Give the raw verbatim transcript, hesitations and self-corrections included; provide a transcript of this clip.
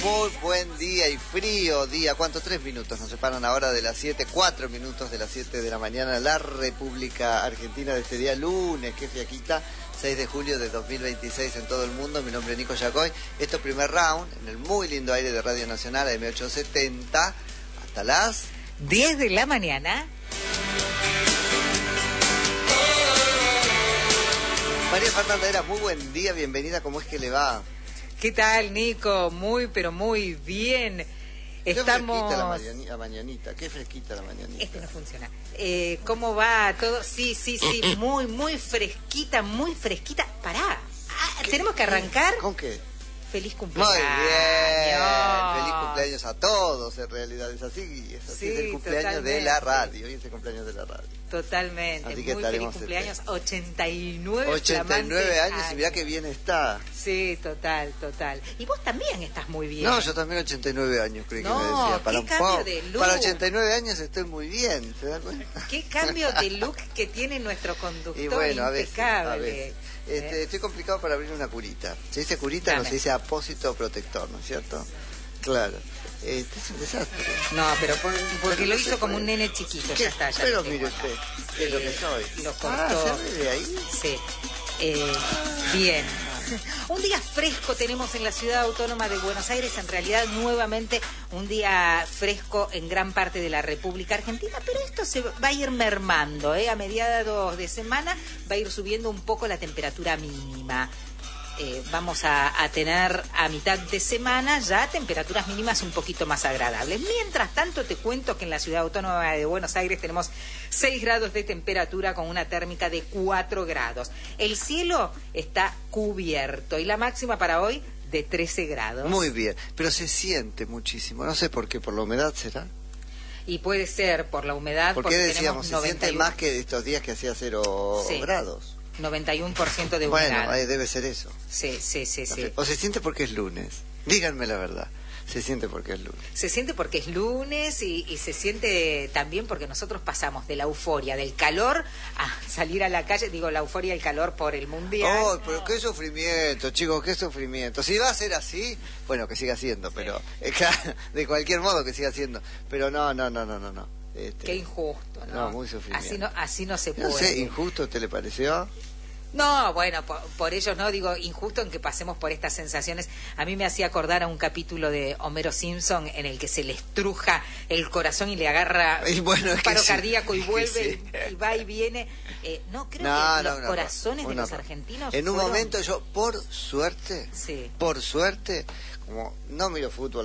Muy buen día y frío día. ¿Cuánto? Tres minutos nos separan ahora de las siete, cuatro minutos de las siete de la mañana. La República Argentina de este día lunes, que fiaquita, seis de julio de dos mil veintiséis en todo el mundo. Mi nombre es Nico Yacoy. Esto es Primer Round, en el muy lindo aire de Radio Nacional, A M ochocientos setenta, hasta las diez de la mañana. María Fernanda, muy buen día, bienvenida, ¿cómo es que le va? ¿Qué tal, Nico? Muy, pero muy bien. Qué Estamos... fresquita la, mañani... la mañanita, qué fresquita la mañanita. Este no funciona. Eh, ¿Cómo va todo? Sí, sí, sí, muy, muy fresquita, muy fresquita. Pará, ah, ¿tenemos que arrancar? ¿Con qué? Feliz cumpleaños. Muy bien, feliz cumpleaños a todos, en realidad es así, es así, Sí, es el cumpleaños totalmente. de la radio, hoy es el cumpleaños de la radio. Totalmente, Así que muy feliz cumpleaños, este... ochenta y nueve ochenta y nueve años, años, y mirá qué bien está. Sí, total, total. Y vos también estás muy bien. No, yo también ochenta y nueve años, creí no, que me decía. Para qué un cambio poco, de look. Para ochenta y nueve años estoy muy bien, ¿se dan cuenta? Qué cambio de look que tiene nuestro conductor, y bueno, a veces, impecable. A veces. Este, ¿Eh? Estoy complicado para abrir una curita. Se dice curita, Dame. No se dice apósito protector, ¿no es cierto? Claro. Este es un desastre. No, pero por, porque lo hizo como un nene chiquito, ¿Qué? ya está. Ya pero mire usted, ¿qué es lo que soy? Lo cortó. Ah, ¿se ve de ahí? Sí. Eh, bien. Un día fresco tenemos en la ciudad autónoma de Buenos Aires, en realidad nuevamente un día fresco en gran parte de la República Argentina, pero esto se va a ir mermando, ¿eh? A mediados de semana va a ir subiendo un poco la temperatura mínima. Eh, vamos a, a tener a mitad de semana ya temperaturas mínimas un poquito más agradables. Mientras tanto, te cuento que en la ciudad autónoma de Buenos Aires tenemos seis grados de temperatura con una térmica de cuatro grados. El cielo está cubierto y la máxima para hoy de trece grados. Muy bien, pero se siente muchísimo. No sé por qué, por la humedad será. Y puede ser por la humedad. ¿Por qué decíamos? Se noventa y uno... siente más que estos días que hacía cero sí. grados. noventa y uno por ciento de humedad. Bueno, ahí debe ser eso. Sí, sí, sí, sí. O se siente porque es lunes. Díganme la verdad. Se siente porque es lunes. Se siente porque es lunes y, y se siente también porque nosotros pasamos de la euforia, del calor, a salir a la calle. Digo, la euforia y el calor por el mundial. ¡Oh, no. Pero qué sufrimiento, chicos, qué sufrimiento! Si va a ser así, bueno, que siga siendo, sí. Pero eh, de cualquier modo que siga siendo. Pero no, no, no, no, no. no. Este, qué injusto, ¿no? No, muy sufrimiento. Así no, así no se puede. No sé, ¿injusto te le pareció? No, bueno, por, por ellos no, digo, injusto en que pasemos por estas sensaciones. A mí me hacía acordar a un capítulo de Homero Simpson en el que se le estruja el corazón y le agarra y bueno, un paro sí, cardíaco y vuelve sí. y, y va y viene. Eh, no, creo no, que no, los no, corazones no, de no, los no. argentinos En un fueron... momento yo, por suerte, sí. por suerte, como no miro fútbol,